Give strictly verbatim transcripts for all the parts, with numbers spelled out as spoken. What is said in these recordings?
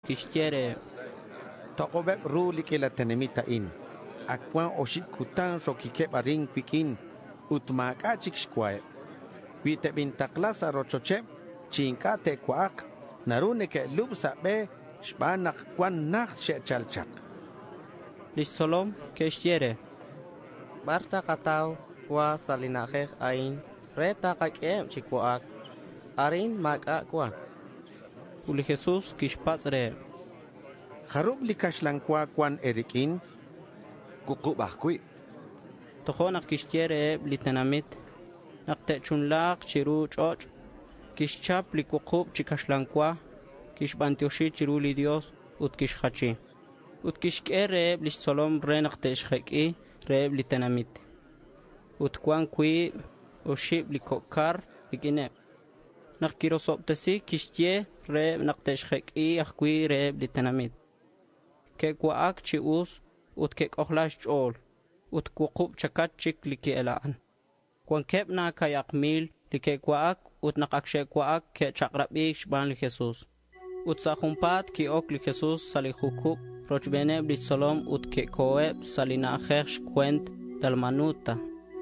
Kishtiere. Tokobeb ruli que la tenemita in. Akwan oshik kutan rokike barin kwikin. Utmak achik shkwae. Kwite bintaklasa rochoche. Chinka te kwaak. Narune ke lubsa be. Shbanak kwan nak she chalchak. Lisolom kishtiere. Barta katao kwa salinakeh ain. Reta kakem chikwaak. Arin maka kwan. Uli Jesús kishpatzre. Harub likashlankwa kwan erikin. Kukubakui. Tojonak kishtiere litenamit. Naktechunlaq chiru choch. Kishchap likukub chikashlankwa. Kishbantioshi chiru li Dios. Ut kishhachi. Ut kishkere lisolom re nakteshheki. Re litenamit. Ut kwan kui. Oshib likokar. Likine. Nakirosoptesi kishtie re nakteshheki. Akui re litenamit. Ke kwaak chi us. Ut kek ochlash chol. Ut kukub chakachik liki elaan. Kwan kepna kayak mil like kwaak. Ut nakakshe kwaak ke chakrabik shban li Jesus. Ut sakhumpat ki ok li Jesus salihukub. Rochbene blisolom ut ke koeb salinachesh kwent dalmanuta.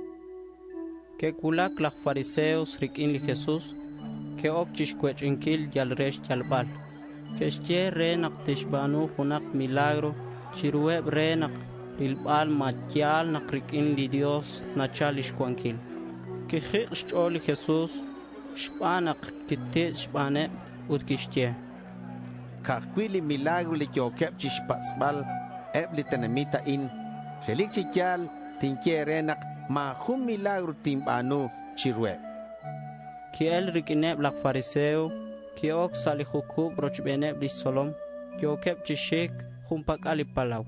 Ke kulak lak fariseos rikin li Jesus. Ke ok chishkwech inkil yalresh yalbal. Ke shtie re naktishbanu hunak milagro. Chirueb re nak lilbal matyal nakrikin li Dios nachalish kwankil. Ke khik shchol li Jesus. Shbanak kitit shbane ut kishtie. Kakwili milagro li yokep chishpatzbal. Eb li tenemita in. Shelik chikyal tinkierenak. Ma hum milagro timbanu chirueb. Kiel rikineb lak fariseo. Ki ok salihukub rochbeneb lisolom. Yokep chishik humpak alipalaw.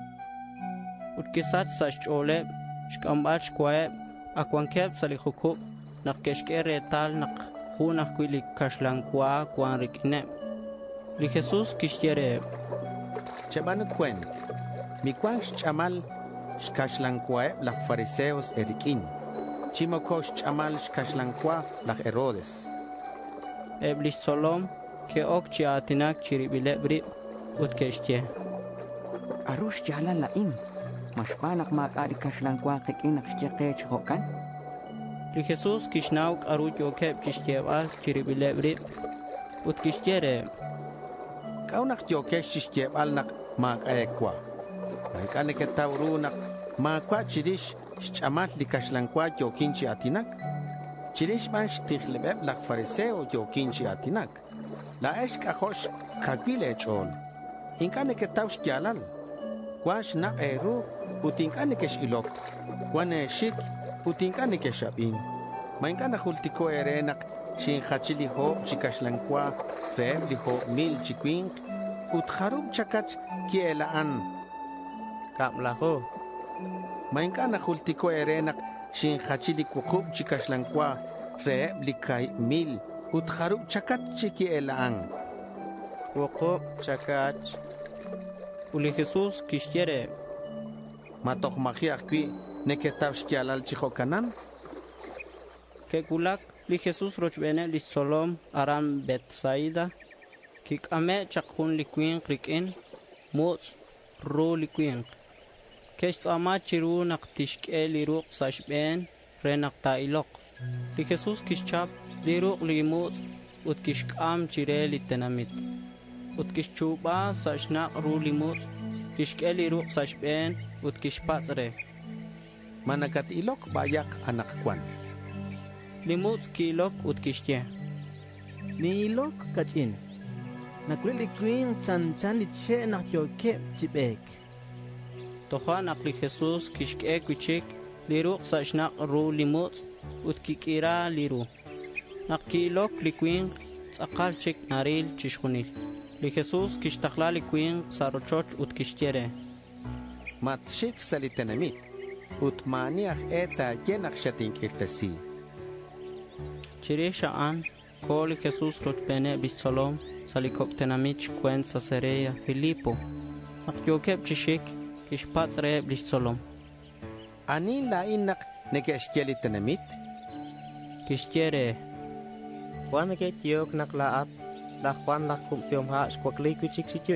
Ut kisat sashcholeb. Shkambal shkwaeb. Akwankeb salihukub. Nakeshkere tal nak hunak kwili kashlankwa kwan rikineb. Li Jesus kishtiere. Chabanu kwent. Mi kwan chamal shkashlankwa lak fariseos erikin. Chimokosh chamal shkashlankwa lak Herodes. Eblis solom ke ok chiatinak chiribilebri ut keshtie. Arush jalan lain. Mashpanak makari kashlankwa kikinak shchekech hokan. Li Jesus kishnauk arut yokep chishtieval chiribilebri ut kishtiere. Kaunak yokesh chishtieval nak makaekwa. Naikane ke taurunak makwa chirish chamal li kashlankwa yokinchi atinak. Chirish man shtikhlebeb lak fariseo yokinchi atinak. La esh kahosh kakwile chol. Inkane ke taush yalal. Kwash na eru utinkane kesh ilok. Kwane shik utinkane kesh abin. Mainkana hultiko erenak shin hachili ho chikashlankwa reb li ho mil chikwink. Utharub chakach kielaan. Kamlaho. Mainkana hultiko erenak shin hachili kukub chikashlankwa reb li kai mil. Utharub chakach kielaan. Kukub chakach. Uli Jesus kishtiere. Matok machiakwi neketavshkialal chihokanan. Ke kulak li Jesus rochbene li solom aram Betsaida. Kik ame chakhun li kwin rikin. Mots ro li kwin. Kesh ama chiru naktishke li ruq sashben re naktailok. Li Jesus kishchap li ruq li mots ut kishkam chire li tenamit. Ut kishchuba sashnak ru li mots. Kishke li ruq sashben ut kishpatzre. Manakat ilok bayak anak kwan. Limuts kilok ut kishtie. Ni ilok kachin. Nakwili kwin chan chan li che nak yokep chibek. Toha nak li Jesus kishke kwichik liruq sashnak ru limuts ut kikira liru. Nak kilok li kwin tsakal chik naril chishkunil. Li Jesus kishtakla li kwin sarochoch ut kishtiere. Matshik salitenamit. Ut maniach eta yenak shatink iltasi. Chirisha an kol Jesus rochbene bisolom salikoptenamich kwen Caesarea Filipo. Nak yokep chishik kishpatzre bisolom. Anin la inak nekeshkeli tenamit. Kishtiere. Kwan ke tiyok naklaat la Juan la cum siom ha squakli kuchik